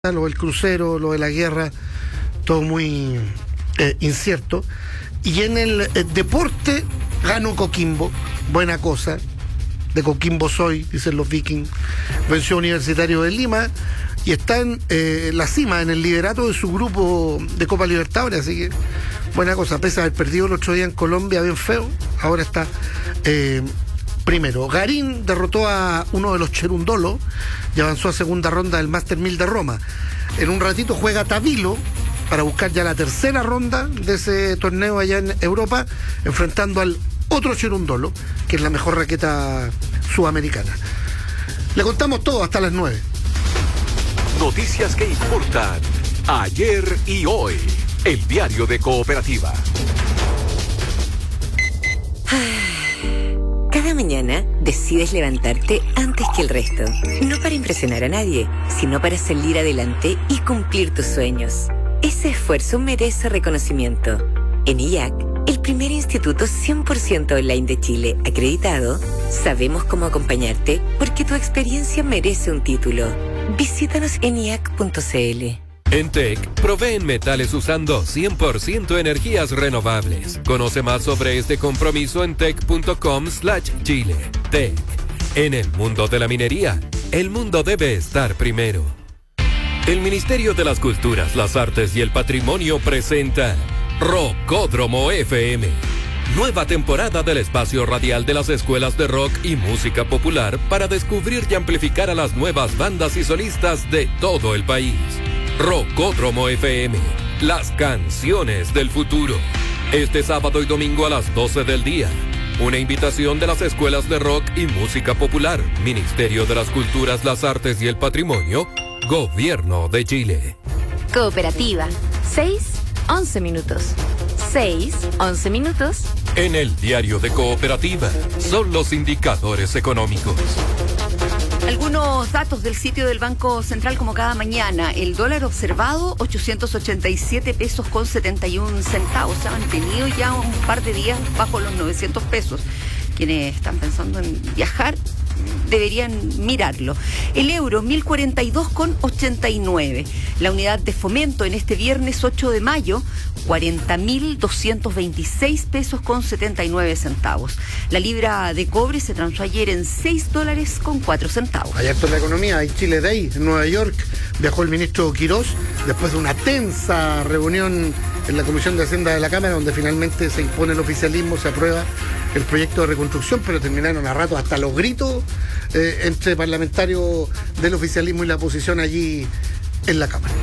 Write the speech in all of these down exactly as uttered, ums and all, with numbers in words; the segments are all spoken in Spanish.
lo del crucero, lo de la guerra, todo muy eh, incierto. Y en el eh, deporte ganó Coquimbo, buena cosa, de Coquimbo soy, dicen los vikings, venció a Universitario de Lima y está en eh, la cima, en el liderato de su grupo de Copa Libertadores, así que buena cosa, pese a haber perdido el otro día en Colombia bien feo, ahora está eh, primero. Garín derrotó a uno de los Cherundolo y avanzó a segunda ronda del Master mil de Roma. En un ratito juega Tavilo para buscar ya la tercera ronda de ese torneo allá en Europa, enfrentando al otro Cherundolo, que es la mejor raqueta sudamericana. Le contamos todo hasta las nueve. Noticias que importan ayer y hoy. El diario de Cooperativa. Cada mañana decides levantarte antes que el resto. No para impresionar a nadie, sino para salir adelante y cumplir tus sueños. Ese esfuerzo merece reconocimiento. En I A C, el primer instituto cien por ciento online de Chile acreditado, sabemos cómo acompañarte porque tu experiencia merece un título. Visítanos en i a c punto c l. En T E C, proveen metales usando cien por ciento energías renovables. Conoce más sobre este compromiso en tec punto com slash chile. T E C. En el mundo de la minería, el mundo debe estar primero. El Ministerio de las Culturas, las Artes y el Patrimonio presenta Rockódromo F M. Nueva temporada del espacio radial de las escuelas de rock y música popular para descubrir y amplificar a las nuevas bandas y solistas de todo el país. Rockódromo F M, las canciones del futuro. Este sábado y domingo a las doce del día. Una invitación de las escuelas de rock y música popular, Ministerio de las Culturas, las Artes y el Patrimonio, Gobierno de Chile. Cooperativa, seis, once minutos. seis, once minutos. En el diario de Cooperativa, son los indicadores económicos. Algunos datos del sitio del Banco Central como cada mañana. El dólar observado, ochocientos ochenta y siete pesos con setenta y un centavos. Se ha mantenido ya un par de días bajo los novecientos pesos. Quienes están pensando en viajar deberían mirarlo. El euro, mil cuarenta y dos con ochenta y nueve. La unidad de fomento en este viernes ocho de mayo, cuarenta mil doscientos veintiséis pesos con setenta y nueve centavos. La libra de cobre se transó ayer en seis dólares con cuatro centavos. Ayer en la economía hay Chile Day en Nueva York. Viajó el ministro Quirós después de una tensa reunión en la Comisión de Hacienda de la Cámara, donde finalmente se impone el oficialismo, se aprueba el proyecto de reconstrucción, pero terminaron a rato hasta los gritos eh, entre parlamentarios del oficialismo y la oposición allí en la Cámara.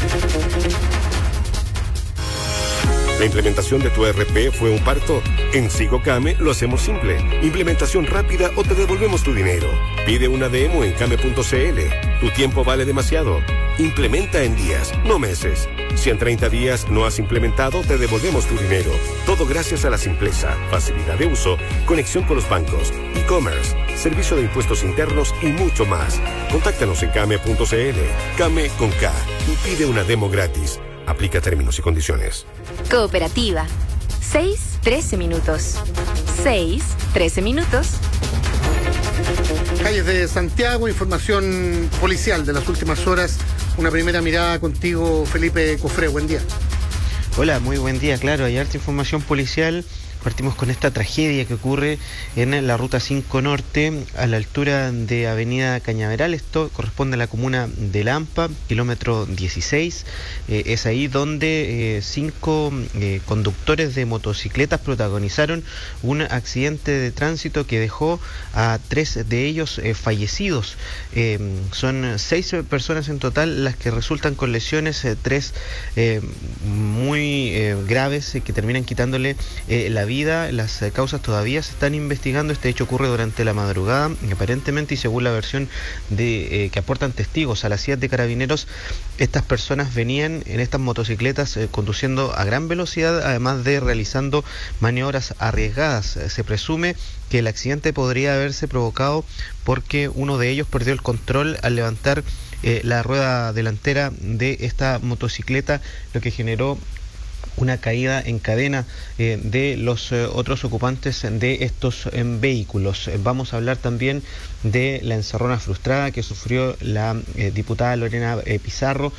¿La implementación de tu E R P fue un parto? En SigoCame lo hacemos simple. Implementación rápida o te devolvemos tu dinero. Pide una demo en came punto c l. Tu tiempo vale demasiado. Implementa en días, no meses. Si en treinta días no has implementado, te devolvemos tu dinero. Todo gracias a la simpleza, facilidad de uso, conexión con los bancos, e-commerce, servicio de impuestos internos y mucho más. Contáctanos en came punto c l. Came con K. Y pide una demo gratis. Aplica términos y condiciones. Cooperativa, seis, trece minutos. seis, trece minutos. Calles de Santiago, información policial de las últimas horas. Una primera mirada contigo, Felipe Cofré. Buen día. Hola, muy buen día. Claro, hay harta información policial. Partimos con esta tragedia que ocurre en la Ruta cinco Norte, a la altura de Avenida Cañaveral. Esto corresponde a la comuna de Lampa, kilómetro dieciséis. Eh, es ahí donde eh, cinco eh, conductores de motocicletas protagonizaron un accidente de tránsito que dejó a tres de ellos eh, fallecidos. Eh, son seis personas en total las que resultan con lesiones, eh, tres eh, muy eh, graves eh, que terminan quitándole eh, la vida. Vida, las eh, causas todavía se están investigando. Este hecho ocurre durante la madrugada y aparentemente, y según la versión de eh, que aportan testigos a la C I A D de Carabineros, estas personas venían en estas motocicletas eh, conduciendo a gran velocidad, además de realizando maniobras arriesgadas. Eh, se presume que el accidente podría haberse provocado porque uno de ellos perdió el control al levantar eh, la rueda delantera de esta motocicleta, lo que generó una caída en cadena eh, de los eh, otros ocupantes de estos eh, vehículos. Vamos a hablar también de la encerrona frustrada que sufrió la eh, diputada Lorena eh, Pizarro